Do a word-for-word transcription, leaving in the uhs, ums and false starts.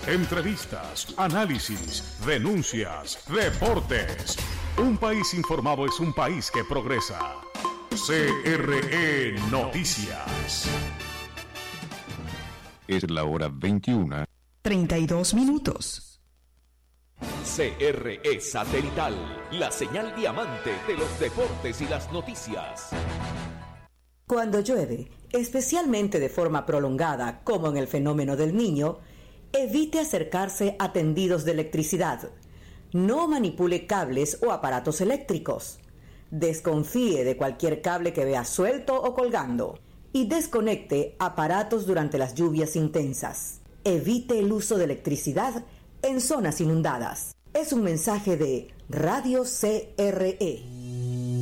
Entrevistas, análisis, denuncias, deportes. Un país informado es un país que progresa. C R E Noticias. Es la hora veintiuna. treinta y dos minutos. C R E Satelital, la señal diamante de los deportes y las noticias. Cuando llueve, especialmente de forma prolongada, como en el fenómeno del Niño, evite acercarse a tendidos de electricidad. No manipule cables o aparatos eléctricos. Desconfíe de cualquier cable que vea suelto o colgando. Y desconecte aparatos durante las lluvias intensas. Evite el uso de electricidad en zonas inundadas. Es un mensaje de Radio C R E.